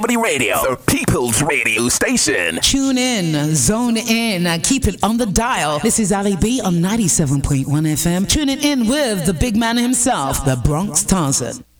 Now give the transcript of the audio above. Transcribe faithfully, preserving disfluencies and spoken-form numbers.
Radio, the People's Radio Station. Tune in, zone in, keep it on the dial. This is Ali B on ninety-seven point one F M. Tuning in with the big man himself, the Bronx Tarzan.